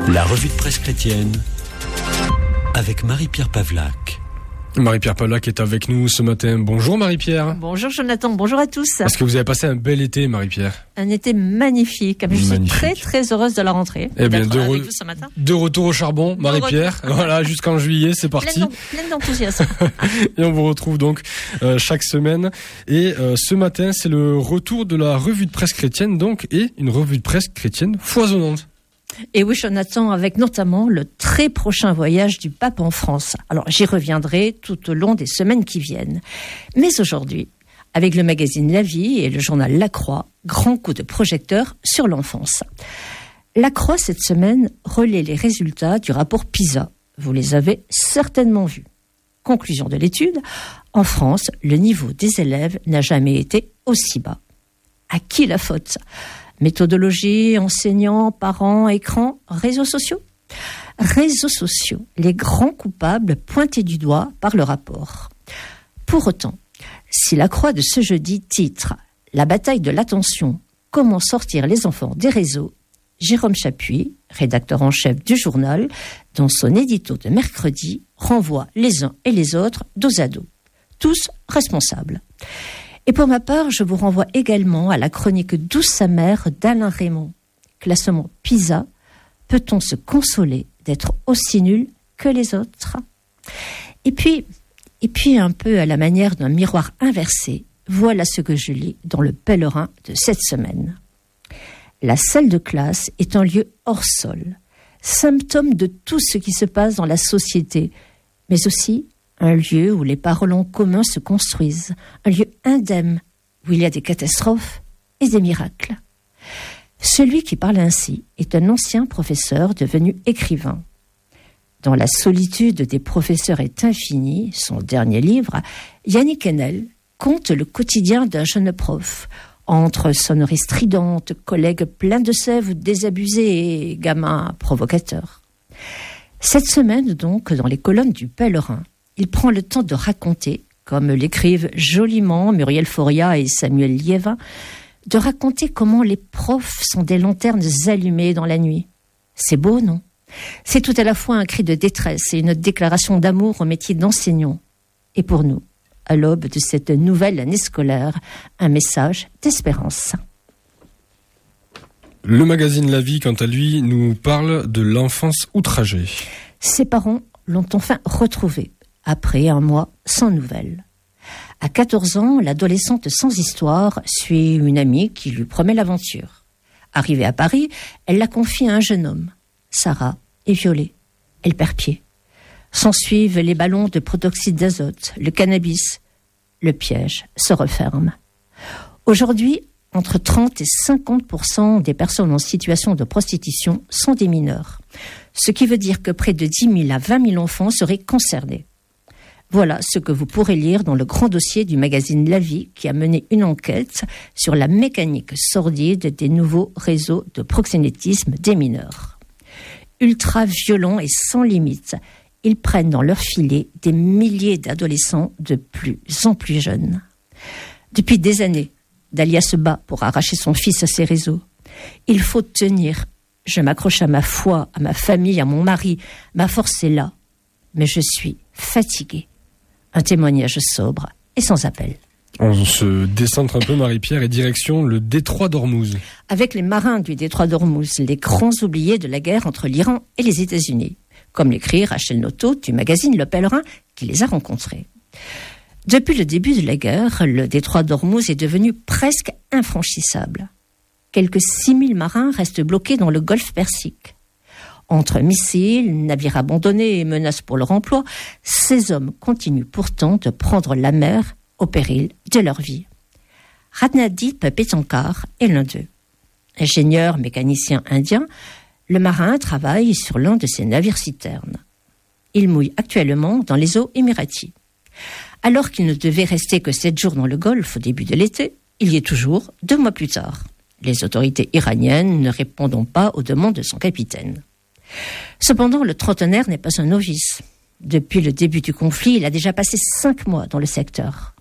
La revue de presse chrétienne avec Marie-Pierre Pavlac. Marie-Pierre Pavlac est avec nous ce matin. Bonjour Marie-Pierre. Bonjour Jonathan, bonjour à tous. Est-ce que vous avez passé un bel été, Marie-Pierre? Un été magnifique. Je suis très très heureuse de la rentrée. Eh bien, de retour au charbon, Marie-Pierre. Voilà, jusqu'en juillet, c'est parti. Pleine d'enthousiasme. Et on vous retrouve donc chaque semaine. Et ce matin, c'est le retour de la revue de presse chrétienne, donc, et une revue de presse chrétienne foisonnante. Et oui, Jonathan, avec notamment le très prochain voyage du pape en France. Alors, j'y reviendrai tout au long des semaines qui viennent. Mais aujourd'hui, avec le magazine La Vie et le journal La Croix, grand coup de projecteur sur l'enfance. La Croix, cette semaine, relaie les résultats du rapport PISA. Vous les avez certainement vus. Conclusion de l'étude, en France, le niveau des élèves n'a jamais été aussi bas. À qui la faute ? Méthodologie, enseignants, parents, écrans, réseaux sociaux. Réseaux sociaux, les grands coupables pointés du doigt par le rapport. Pour autant, si La Croix de ce jeudi titre « La bataille de l'attention, comment sortir les enfants des réseaux », Jérôme Chapuis, rédacteur en chef du journal, dans son édito de mercredi, renvoie les uns et les autres dos à dos. Tous responsables. Et pour ma part, je vous renvoie également à la chronique douce amère d'Alain Raymond. Classement PISA, peut-on se consoler d'être aussi nul que les autres ? Et puis un peu à la manière d'un miroir inversé, voilà ce que je lis dans le Pèlerin de cette semaine. La salle de classe est un lieu hors sol, symptôme de tout ce qui se passe dans la société, mais aussi un lieu où les paroles en commun se construisent, un lieu indemne où il y a des catastrophes et des miracles. Celui qui parle ainsi est un ancien professeur devenu écrivain. Dans La solitude des professeurs est infinie, son dernier livre, Yannick Enel conte le quotidien d'un jeune prof, entre sonneries stridentes, collègues pleins de sève ou désabusés et gamins provocateurs. Cette semaine donc, dans les colonnes du Pèlerin, il prend le temps de raconter, comme l'écrivent joliment Muriel Foria et Samuel Liévin, de raconter comment les profs sont des lanternes allumées dans la nuit. C'est beau, non ? C'est tout à la fois un cri de détresse et une déclaration d'amour au métier d'enseignant. Et pour nous, à l'aube de cette nouvelle année scolaire, un message d'espérance. Le magazine La Vie, quant à lui, nous parle de l'enfance outragée. Ses parents l'ont enfin retrouvée. Après un mois sans nouvelles. À 14 ans, l'adolescente sans histoire suit une amie qui lui promet l'aventure. Arrivée à Paris, elle la confie à un jeune homme. Sarah est violée. Elle perd pied. S'ensuivent les ballons de protoxyde d'azote, le cannabis. Le piège se referme. Aujourd'hui, entre 30 et 50% des personnes en situation de prostitution sont des mineurs. Ce qui veut dire que près de 10 000 à 20 000 enfants seraient concernés. Voilà ce que vous pourrez lire dans le grand dossier du magazine La Vie qui a mené une enquête sur la mécanique sordide des nouveaux réseaux de proxénétisme des mineurs. Ultra violents et sans limite, ils prennent dans leur filet des milliers d'adolescents de plus en plus jeunes. Depuis des années, Dalia se bat pour arracher son fils à ces réseaux. Il faut tenir. Je m'accroche à ma foi, à ma famille, à mon mari. Ma force est là. Mais je suis fatiguée. Un témoignage sobre et sans appel. On se décentre un peu, Marie-Pierre, et direction le détroit d'Ormuz. Avec les marins du détroit d'Ormuz, les grands oubliés de la guerre entre l'Iran et les États-Unis. Comme l'écrit Rachel Noto du magazine Le Pèlerin, qui les a rencontrés. Depuis le début de la guerre, le détroit d'Ormuz est devenu presque infranchissable. Quelques 6000 marins restent bloqués dans le golfe Persique. Entre missiles, navires abandonnés et menaces pour leur emploi, ces hommes continuent pourtant de prendre la mer au péril de leur vie. Ratnadip Petankar est l'un d'eux. Ingénieur mécanicien indien, le marin travaille sur l'un de ses navires-citernes. Il mouille actuellement dans les eaux émiraties. Alors qu'il ne devait rester que 7 jours dans le Golfe au début de l'été, il y est toujours 2 mois plus tard. Les autorités iraniennes ne répondant pas aux demandes de son capitaine. Cependant, le trentenaire n'est pas un novice. Depuis le début du conflit, il a déjà passé 5 mois dans le secteur.